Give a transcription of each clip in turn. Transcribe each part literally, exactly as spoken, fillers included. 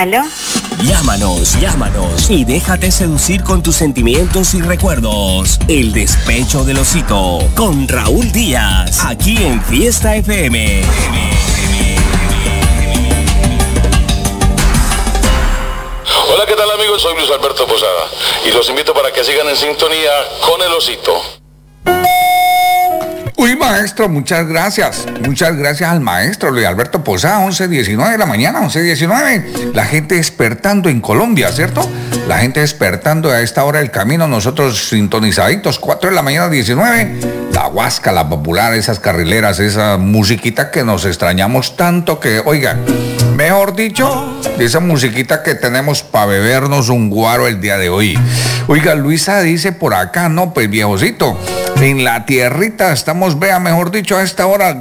¿Aló? Llámanos, llámanos y déjate seducir con tus sentimientos y recuerdos. El despecho del osito con Raúl Díaz, aquí en Fiesta F M. Hola, ¿qué tal amigos? Soy Luis Alberto Posada y los invito para que sigan en sintonía con el osito. Uy, maestro, muchas gracias. Muchas gracias al maestro Luis Alberto Posada, once diecinueve de la mañana, once diecinueve. La gente despertando en Colombia, ¿cierto? La gente despertando a esta hora del camino, nosotros sintonizaditos, cuatro de la mañana, diecinueve. La Huasca, la Popular, esas carrileras, esa musiquita que nos extrañamos tanto que, oigan, mejor dicho, esa musiquita que tenemos para bebernos un guaro el día de hoy. Oiga, Luisa dice por acá, no, pues viejocito, en la tierrita estamos, vea, mejor dicho, a esta hora,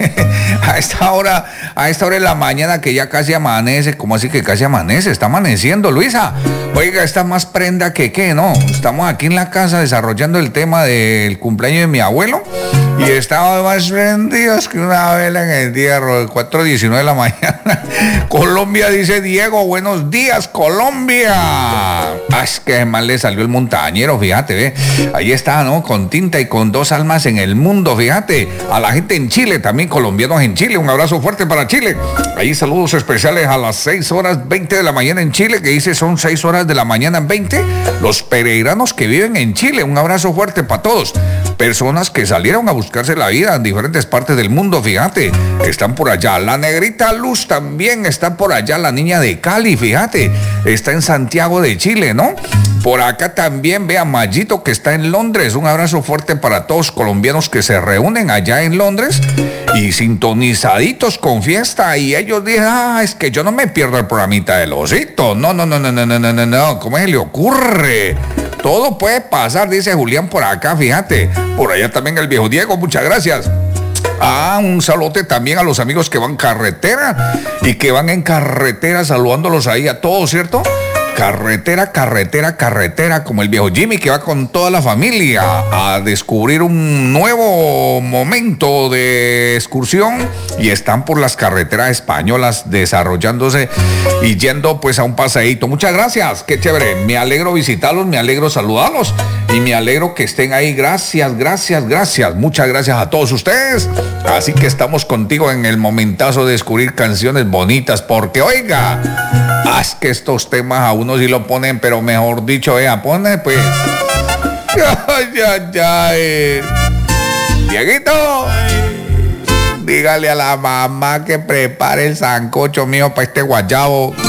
a esta hora, a esta hora de la mañana que ya casi amanece. ¿Cómo así que casi amanece? Está amaneciendo, Luisa. Oiga, está más prenda que qué, ¿no? Estamos aquí en la casa desarrollando el tema del cumpleaños de mi abuelo y estamos más prendidos que una vela en el entierro, cuatro diecinueve de la mañana. Colombia, dice Diego, buenos días, Colombia. Ah, es que mal le salió el montañero, fíjate, ve. Ahí está, ¿no? Con tinta y con dos almas en el mundo, fíjate. A la gente en Chile, también colombianos en Chile, un abrazo fuerte para Chile. Ahí saludos especiales a las seis horas veinte de la mañana en Chile, que dice son seis horas de la mañana veinte. Los peregrinos que viven en Chile, un abrazo fuerte para todos. Personas que salieron a buscarse la vida en diferentes partes del mundo, fíjate, están por allá. La negrita Luz también está por allá, la niña de Cali, fíjate, está en Santiago de Chile, ¿no? Por acá también, vea, Mayito, que está en Londres. Un abrazo fuerte para todos colombianos que se reúnen allá en Londres y sintonizaditos con Fiesta. Y ellos dicen, ah, es que yo no me pierdo el programita del osito. No, no, no, no, no, no, no, no, no. ¿Cómo se le ocurre? Todo puede pasar, dice Julián por acá, fíjate. Por allá también el viejo Diego, muchas gracias. Ah, un saludote también a los amigos que van carretera y que van en carretera, saludándolos ahí a todos, ¿cierto? Carretera, carretera, carretera, como el viejo Jimmy que va con toda la familia a descubrir un nuevo momento de excursión y están por las carreteras españolas desarrollándose y yendo pues a un paseíto. Muchas gracias, qué chévere, me alegro visitarlos, me alegro saludarlos y me alegro que estén ahí. Gracias, gracias, gracias, muchas gracias a todos ustedes. Así que estamos contigo en el momentazo de descubrir canciones bonitas, porque oiga, haz que estos temas a uno sí lo ponen, pero mejor dicho, ella pone pues. Ay, ay, ay. Dieguito, dígale a la mamá que prepare el sancocho mío para este guayabo.